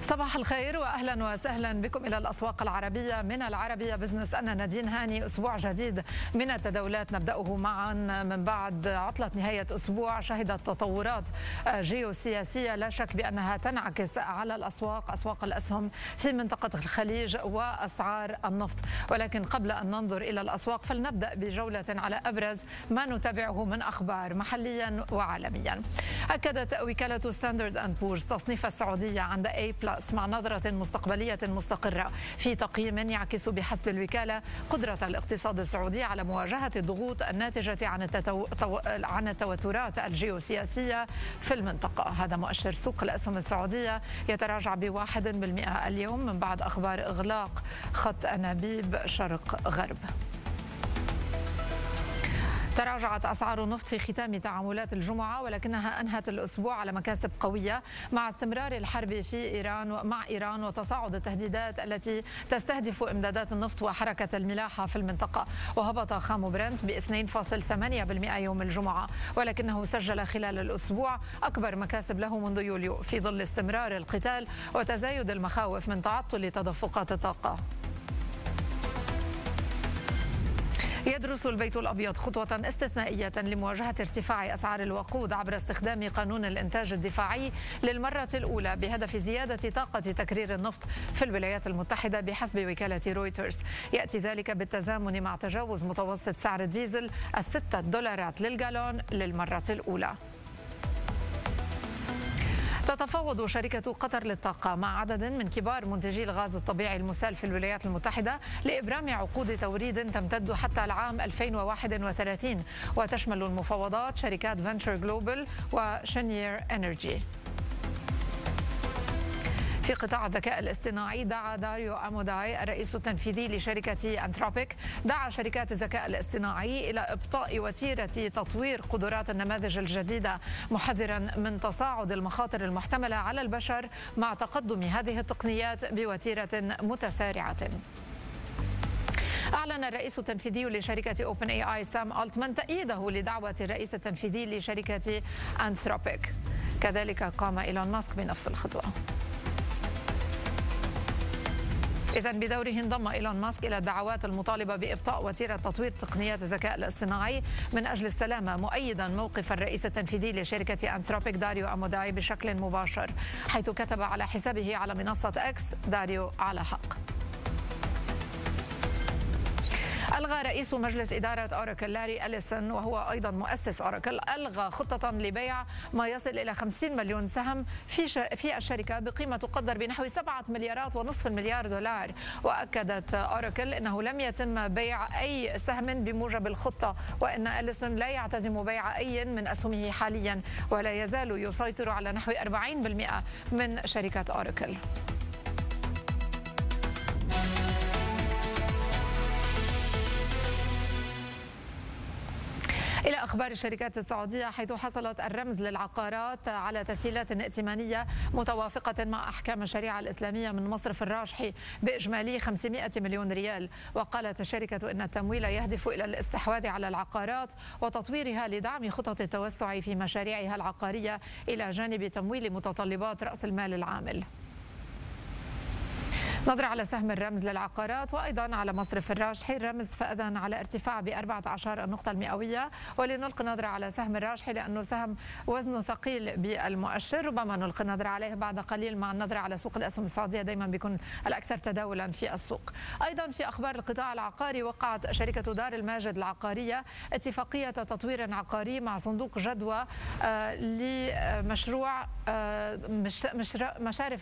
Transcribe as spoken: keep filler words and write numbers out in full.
صباح الخير واهلا وسهلا بكم الى الاسواق العربيه من العربيه بزنس. انا نادين هاني. اسبوع جديد من التداولات نبداه معا من بعد عطله نهايه اسبوع شهدت تطورات جيوسياسيه لا شك بانها تنعكس على الاسواق، اسواق الاسهم في منطقه الخليج واسعار النفط. ولكن قبل ان ننظر الى الاسواق فلنبدا بجوله على ابرز ما نتابعه من اخبار محليا وعالميا. اكدت وكاله ستاندرد اند بورز تصنيف السعوديه عند A بلس مع نظرة مستقبلية مستقرة في تقييم يعكس بحسب الوكالة قدرة الاقتصاد السعودي على مواجهة الضغوط الناتجة عن التتو... عن التوترات الجيوسياسية في المنطقة. هذا مؤشر سوق الأسهم السعودية يتراجع بواحد بالمئة اليوم من بعد أخبار إغلاق خط أنابيب شرق غرب. تراجعت أسعار النفط في ختام تعاملات الجمعة ولكنها أنهت الأسبوع على مكاسب قوية مع استمرار الحرب في إيران ومع إيران وتصاعد التهديدات التي تستهدف إمدادات النفط وحركة الملاحة في المنطقة. وهبط خام برنت ب اثنين فاصلة ثمانية بالمئة يوم الجمعة ولكنه سجل خلال الأسبوع أكبر مكاسب له منذ يوليو في ظل استمرار القتال وتزايد المخاوف من تعطل تدفقات الطاقة. يدرس البيت الأبيض خطوة استثنائية لمواجهة ارتفاع أسعار الوقود عبر استخدام قانون الإنتاج الدفاعي للمرة الأولى بهدف زيادة طاقة تكرير النفط في الولايات المتحدة بحسب وكالة رويترز. يأتي ذلك بالتزامن مع تجاوز متوسط سعر الديزل الستة دولارات للجالون للمرة الأولى. تتفاوض شركة قطر للطاقة مع عدد من كبار منتجي الغاز الطبيعي المسال في الولايات المتحدة لإبرام عقود توريد تمتد حتى العام ألفين وواحد وثلاثين وتشمل المفاوضات شركات فنتشر جلوبال وشنيير انرجي. في قطاع الذكاء الاصطناعي دعا داريو أموداي الرئيس التنفيذي لشركة أنثروبيك دعا شركات الذكاء الاصطناعي إلى إبطاء وتيرة تطوير قدرات النماذج الجديدة محذرا من تصاعد المخاطر المحتملة على البشر مع تقدم هذه التقنيات بوتيرة متسارعة. أعلن الرئيس التنفيذي لشركة أوبن إي آي سام ألتمان تأييده لدعوة الرئيس التنفيذي لشركة أنثروبيك. كذلك قام إيلون ماسك بنفس الخطوة. إذا بدوره انضم إيلون ماسك إلى الدعوات المطالبة بإبطاء وتيرة تطوير تقنيات الذكاء الاصطناعي من أجل السلامة، مؤيدا موقف الرئيس التنفيذي لشركة أنثروبيك داريو أموداي بشكل مباشر، حيث كتب على حسابه على منصة إكس: داريو على حق. ألغى رئيس مجلس إدارة أوراكل لاري أليسون وهو أيضا مؤسس أوراكل ألغى خطة لبيع ما يصل إلى خمسين مليون سهم في في الشركة بقيمة تقدر بنحو سبعة مليارات ونصف المليار دولار. وأكدت أوراكل أنه لم يتم بيع أي سهم بموجب الخطة وأن أليسون لا يعتزم بيع أي من أسهمه حاليا ولا يزال يسيطر على نحو أربعين بالمئة من شركة أوراكل. إلى أخبار الشركات السعودية، حيث حصلت الرمز للعقارات على تسهيلات ائتمانية متوافقة مع أحكام الشريعة الإسلامية من مصرف الراجحي بإجمالي خمسمئة مليون ريال. وقالت الشركة إن التمويل يهدف إلى الاستحواذ على العقارات وتطويرها لدعم خطط التوسع في مشاريعها العقارية إلى جانب تمويل متطلبات رأس المال العامل. نظرة على سهم الرمز للعقارات وأيضا على مصرف الراجحي. الرمز فأذن على ارتفاع بأربعة عشر النقطة المئوية، ولنلقي نظرة على سهم الراجحي لأنه سهم وزنه ثقيل بالمؤشر، ربما نلقي نظرة عليه بعد قليل مع النظرة على سوق الأسهم السعودية، دائما بيكون الأكثر تداولا في السوق. أيضا في أخبار القطاع العقاري، وقعت شركة دار الماجد العقارية اتفاقية تطوير عقاري مع صندوق جدوى لمشروع مشارف